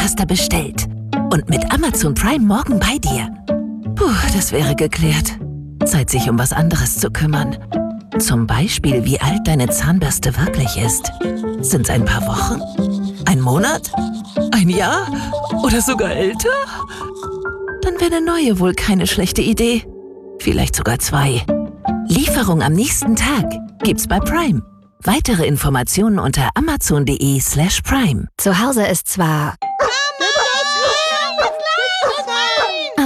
Zahnpasta bestellt. Und mit Amazon Prime morgen bei dir. Puh, das wäre geklärt. Zeit, sich um was anderes zu kümmern. Zum Beispiel, wie alt deine Zahnbürste wirklich ist. Sind's ein paar Wochen? Ein Monat? Ein Jahr? Oder sogar älter? Dann wäre eine neue wohl keine schlechte Idee. Vielleicht sogar 2. Lieferung am nächsten Tag gibt's bei Prime. Weitere Informationen unter amazon.de/prime. Zu Hause ist zwar